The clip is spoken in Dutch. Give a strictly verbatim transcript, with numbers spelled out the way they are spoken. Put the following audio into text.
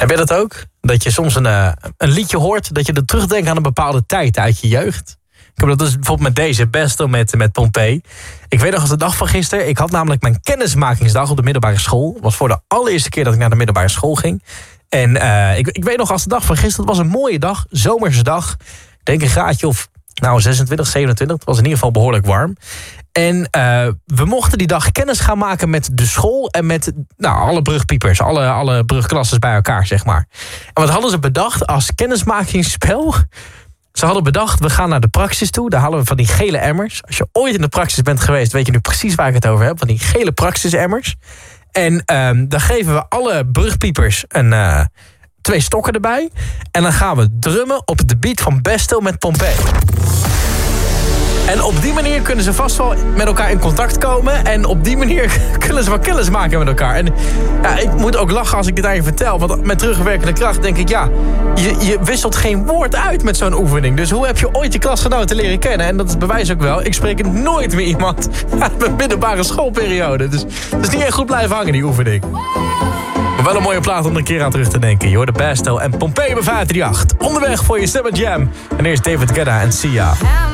Heb jij dat ook? Dat je soms een, uh, een liedje hoort, dat je er terugdenkt aan een bepaalde tijd uit je jeugd? Ik heb dat dus bijvoorbeeld met deze, Bestel met, met Pompey. Ik weet nog als de dag van gisteren. Ik had namelijk mijn kennismakingsdag op de middelbare school. Het was voor de allereerste keer dat ik naar de middelbare school ging. En uh, ik, ik weet nog als de dag van gisteren. Het was een mooie dag, zomerse dag. Ik denk een graadje of nou, zesentwintig, zevenentwintig. Het was in ieder geval behoorlijk warm. En uh, we mochten die dag kennis gaan maken met de school en met nou, alle brugpiepers, alle, alle brugklasses bij elkaar, zeg maar. En wat hadden ze bedacht als kennismakingsspel? Ze hadden bedacht, we gaan naar de praxis toe. Daar halen we van die gele emmers. Als je ooit in de praxis bent geweest, weet je nu precies waar ik het over heb. Van die gele praxisemmers. En um, dan geven we alle brugpiepers een, uh, twee stokken erbij. En dan gaan we drummen op de beat van Bestel met Pompey. En op die manier kunnen ze vast wel met elkaar in contact komen. En op die manier kunnen ze wel kennis maken met elkaar. En ja, ik moet ook lachen als ik dit aan je vertel. Want met terugwerkende kracht denk ik, ja, je, je wisselt geen woord uit met zo'n oefening. Dus hoe heb je ooit je klasgenoten leren kennen? En dat is bewijs ook wel. Ik spreek nooit meer iemand uit mijn middelbare schoolperiode. Dus het is niet echt goed blijven hangen, die oefening. Maar wel een mooie plaat om er een keer aan terug te denken. Je hoort de Bestel en Pompey bij vijf drie acht. Onderweg voor je Summer Jam. En eerst David Guetta en Sia.